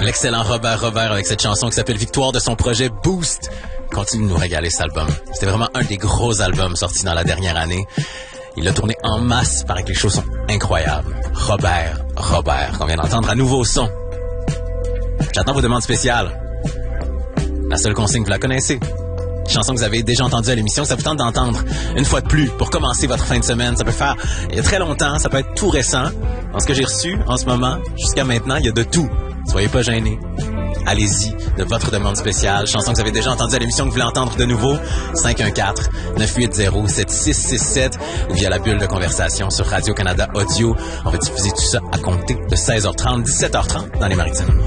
L'excellent Robert avec cette chanson qui s'appelle Victoire de son projet Boost. Continue de nous régaler cet album. C'était vraiment un des gros albums sortis dans la dernière année. Il l'a tourné en masse, paraît que les choses sont incroyables. Robert, qu'on vient d'entendre à nouveau son. J'attends vos demandes spéciales. La seule consigne, vous la connaissez. Chanson que vous avez déjà entendue à l'émission, ça vous tente d'entendre une fois de plus pour commencer votre fin de semaine. Ça peut faire il y a très longtemps, ça peut être tout récent. Dans ce que j'ai reçu en ce moment, jusqu'à maintenant, il y a de tout. Soyez pas gênés. Allez-y de votre demande spéciale. Chanson que vous avez déjà entendue à l'émission que vous voulez entendre de nouveau. 514-980-7667 ou via la bulle de conversation sur Radio-Canada Audio. On va diffuser tout ça à compter de 16h30, 17h30 dans les Maritimes.